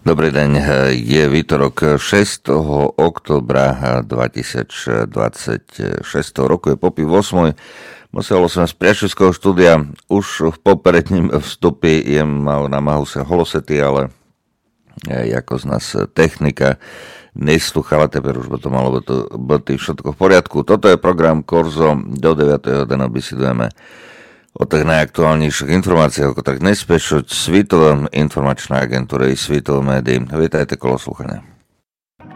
Dobrý deň, je výtorok 6. októbra 2026 roku, je popí 8. Muselo som z priateľského štúdia, už v popredním vstupe mal na mahuse holosety, ale ako z nás technika neslúchala, teper už by to malo byť všetko v poriadku. Toto je program Korzo, do 9. hodiny besedujeme o tých najaktuálnejších informáciách, ako tak nespešuť Svitové informačné agentúry i Svitové médií. Vítajte kolo slúchania.